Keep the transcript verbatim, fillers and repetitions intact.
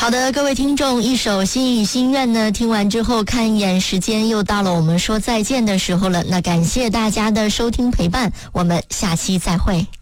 好的，各位听众，一首心语心愿呢，听完之后看一眼时间，又到了我们说再见的时候了。那感谢大家的收听陪伴，我们下期再会。